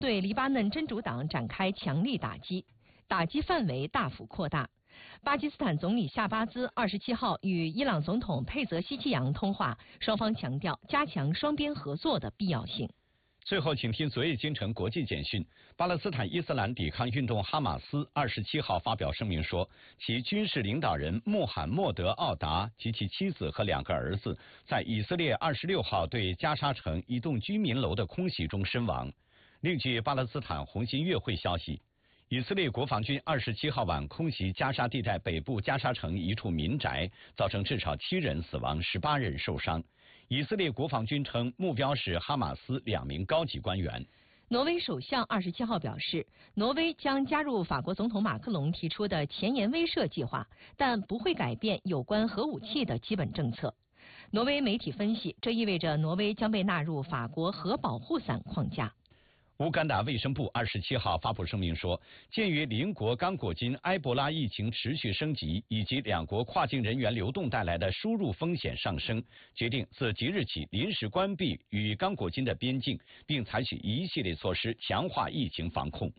对黎巴嫩真主党展开强力打击，打击范围大幅扩大。巴基斯坦总理夏巴兹27号与伊朗总统佩泽希奇扬通话，双方强调加强双边合作的必要性。 最后，请听昨夜京城国际简讯。巴勒斯坦伊斯兰抵抗运动哈马斯27号发表声明说，其军事领导人穆罕默德·奥达及其妻子和2个儿子在以色列26号对加沙城一栋居民楼的空袭中身亡。另据巴勒斯坦红新月会消息，以色列国防军27号晚空袭加沙地带北部加沙城一处民宅，造成至少7人死亡，18人受伤。以色列国防军称，目标是哈马斯2名高级官员。 挪威首相27号表示，挪威将加入法国总统马克龙提出的前沿威慑计划，但不会改变有关核武器的基本政策。挪威媒体分析，这意味着挪威将被纳入法国核保护伞框架。 乌干达卫生部27号发布声明说，鉴于邻国刚果金埃博拉疫情持续升级，以及2国跨境人员流动带来的输入风险上升，决定自即日起临时关闭与刚果金的边境，并采取一系列措施强化疫情防控。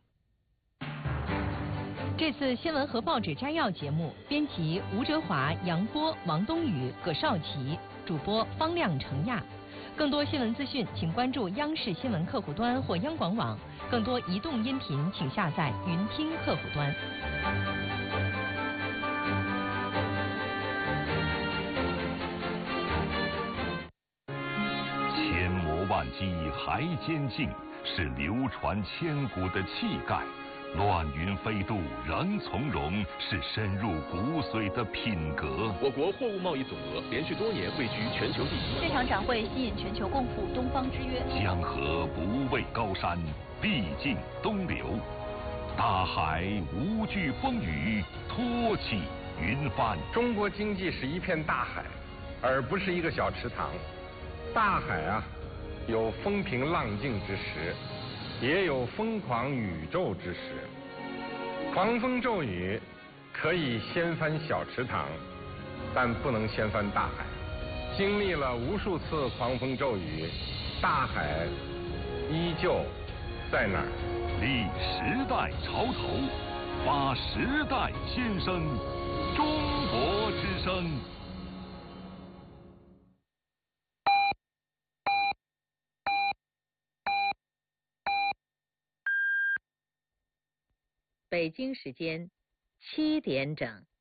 这次新闻和报纸摘要节目，编辑吴哲华、杨波、王冬雨、葛少奇，主播方亮、程亚。更多新闻资讯，请关注央视新闻客户端或央广网。更多移动音频，请下载云听客户端。 千磨万击还坚劲，是流传千古的气概。乱云飞渡仍从容，是深入骨髓的品格。 我国货物贸易总额连续多年位居全球第一。 这场展会吸引全球共赴东方之约。 江河不畏高山，必尽东流。大海无惧风雨，托起云帆。 中国经济是一片大海，而不是一个小池塘。大海啊，有风平浪静之时，也有疯狂宇宙之时。狂风骤雨可以掀翻小池塘，但不能掀翻大海。经历了无数次狂风骤雨，大海依旧在那儿。 立时代潮头，发时代先声，中国之声。 北京时间7点整。